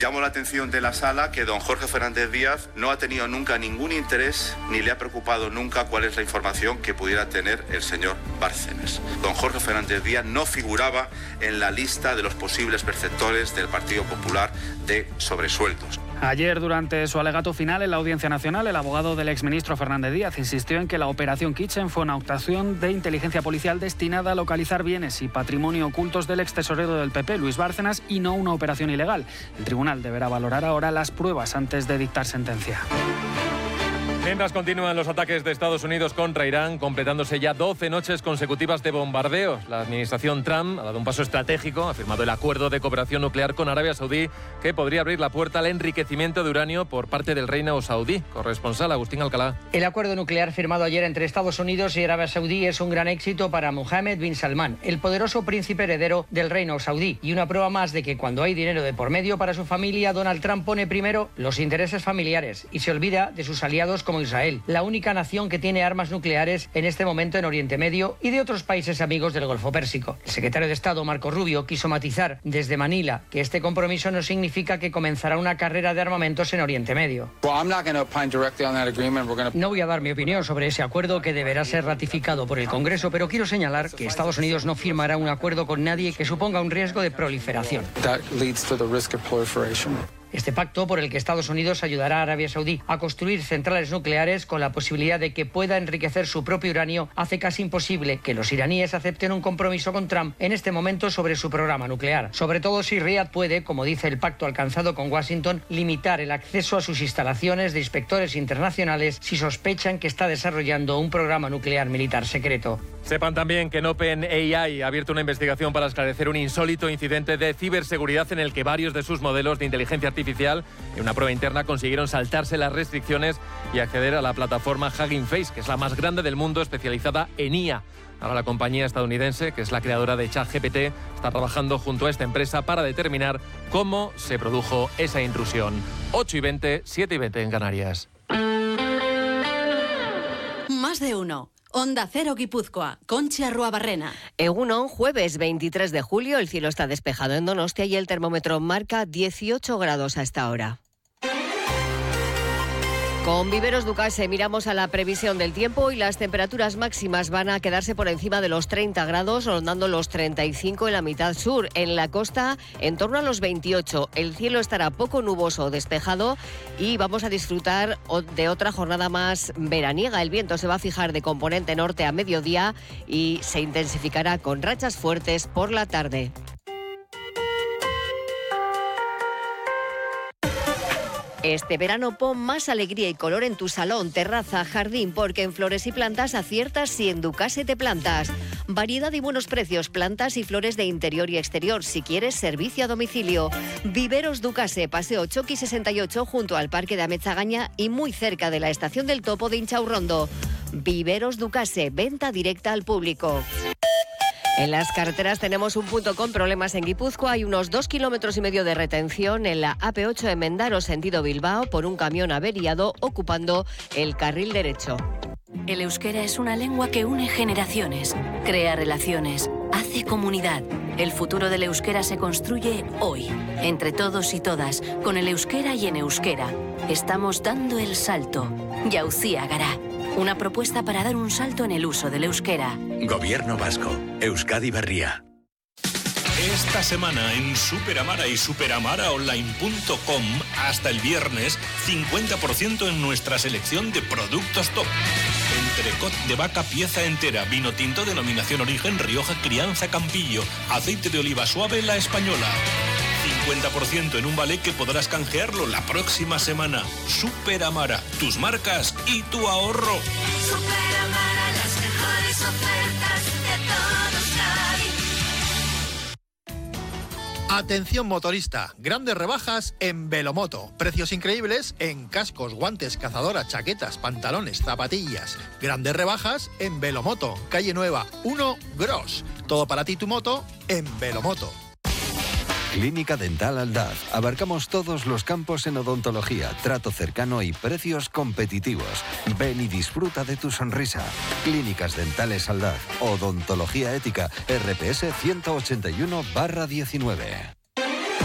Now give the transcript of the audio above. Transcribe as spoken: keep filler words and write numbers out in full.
Llamo la atención de la sala que don Jorge Fernández Díaz no ha tenido nunca ningún interés ni le ha preocupado nunca cuál es la información que pudiera tener el señor Bárcenas. Don Jorge Fernández Díaz no figuraba en la lista de los posibles perceptores del Partido Popular de sobresueldos. Ayer, durante su alegato final en la Audiencia Nacional, el abogado del exministro Fernández Díaz insistió en que la Operación Kitchen fue una actuación de inteligencia policial destinada a localizar bienes y patrimonio ocultos del extesorero del P P, Luis Bárcenas, y no una operación ilegal. El tribunal deberá valorar ahora las pruebas antes de dictar sentencia. Mientras continúan los ataques de Estados Unidos contra Irán, completándose ya doce noches consecutivas de bombardeos. La administración Trump ha dado un paso estratégico, ha firmado el acuerdo de cooperación nuclear con Arabia Saudí, que podría abrir la puerta al enriquecimiento de uranio por parte del reino saudí. Corresponsal Agustín Alcalá. El acuerdo nuclear firmado ayer entre Estados Unidos y Arabia Saudí es un gran éxito para Mohammed bin Salman, el poderoso príncipe heredero del reino saudí, y una prueba más de que cuando hay dinero de por medio para su familia, Donald Trump pone primero los intereses familiares y se olvida de sus aliados como Israel, la única nación que tiene armas nucleares en este momento en Oriente Medio, y de otros países amigos del Golfo Pérsico. El secretario de Estado, Marco Rubio, quiso matizar desde Manila que este compromiso no significa que comenzará una carrera de armamentos en Oriente Medio. No voy a dar mi opinión sobre ese acuerdo, que deberá ser ratificado por el Congreso, pero quiero señalar que Estados Unidos no firmará un acuerdo con nadie que suponga un riesgo de proliferación. Este pacto, por el que Estados Unidos ayudará a Arabia Saudí a construir centrales nucleares con la posibilidad de que pueda enriquecer su propio uranio, hace casi imposible que los iraníes acepten un compromiso con Trump en este momento sobre su programa nuclear. Sobre todo si Riad puede, como dice el pacto alcanzado con Washington, limitar el acceso a sus instalaciones de inspectores internacionales si sospechan que está desarrollando un programa nuclear militar secreto. Sepan también que OpenAI ha abierto una investigación para esclarecer un insólito incidente de ciberseguridad en el que varios de sus modelos de inteligencia artificial en una prueba interna consiguieron saltarse las restricciones y acceder a la plataforma Hugging Face, que es la más grande del mundo especializada en I A. Ahora la compañía estadounidense, que es la creadora de ChatGPT, está trabajando junto a esta empresa para determinar cómo se produjo esa intrusión. ocho y veinte, siete y veinte en Canarias. Más de uno. Onda Cero Guipúzcoa, Conchi Arruabarrena. Egunon, jueves veintitrés de julio, el cielo está despejado en Donostia y el termómetro marca dieciocho grados a esta hora. Con Viveros Ducase miramos a la previsión del tiempo y las temperaturas máximas van a quedarse por encima de los treinta grados, rondando los treinta y cinco en la mitad sur. En la costa, en torno a los veintiocho. El cielo estará poco nuboso o despejado y vamos a disfrutar de otra jornada más veraniega. El viento se va a fijar de componente norte a mediodía y se intensificará con rachas fuertes por la tarde. Este verano pon más alegría y color en tu salón, terraza, jardín, porque en Flores y Plantas aciertas si en Ducase te plantas. Variedad y buenos precios, plantas y flores de interior y exterior, si quieres servicio a domicilio. Viveros Ducase, Paseo Choqui sesenta y ocho, junto al Parque de Ametzagaña y muy cerca de la Estación del Topo de Inchaurrondo. Viveros Ducase, venta directa al público. En las carreteras tenemos un punto con problemas en Guipúzcoa. Hay unos dos kilómetros y medio de retención en la A P ocho en Mendaro, sentido Bilbao, por un camión averiado ocupando el carril derecho. El euskera es una lengua que une generaciones, crea relaciones, hace comunidad. El futuro del euskera se construye hoy, entre todos y todas, con el euskera y en euskera. Estamos dando el salto. Yauzía Gará. Una propuesta para dar un salto en el uso del euskera. Gobierno Vasco. Euskadi Berria. Esta semana en Superamara y superamaraonline punto com hasta el viernes cincuenta por ciento en nuestra selección de productos top. Entrecot de vaca pieza entera, vino tinto denominación origen Rioja Crianza Campillo, aceite de oliva suave La Española. cincuenta por ciento en un vale que podrás canjearlo la próxima semana. Superamara, tus marcas y tu ahorro. Superamara, las mejores ofertas de todos hay. Atención motorista, grandes rebajas en Velomoto. Precios increíbles en cascos, guantes, cazadoras, chaquetas, pantalones, zapatillas. Grandes rebajas en Velomoto, calle Nueva, uno Gros. Todo para ti y tu moto en Velomoto. Clínica Dental Aldaz. Abarcamos todos los campos en odontología, trato cercano y precios competitivos. Ven y disfruta de tu sonrisa. Clínicas Dentales Aldaz. Odontología ética. R P S ciento ochenta y uno barra diecinueve.